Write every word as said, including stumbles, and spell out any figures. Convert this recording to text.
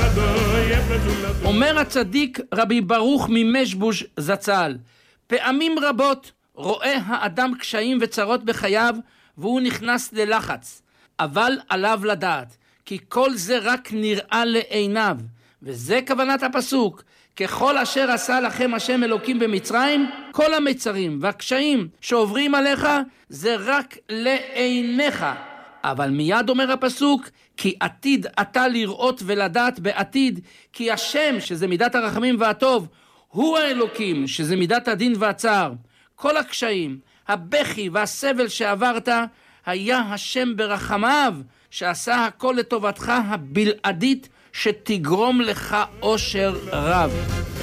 אומר הצדיק רבי ברוך ממשבוש זצ"ל, פעמים רבות רואה האדם קשיים וצרות בחייו והוא נכנס ללחץ, אבל עליו לדעת כי כל זה רק נראה לעיניו, וזה כוונת הפסוק, ככל אשר עשה לכם השם אלוקים במצרים, כל המצרים והקשיים שעוברים עליך זה רק לעיניך. אבל מיד אומר הפסוק, כי עתיד אתה לראות ולדעת בעתיד, כי השם שזה מידת הרחמים והטוב, הוא האלוקים שזה מידת הדין והצער. כל הקשיים, הבכי והסבל שעברת, היה השם ברחמיו שעשה הכל לטובתך הבלעדית שתגרום לך אושר רב.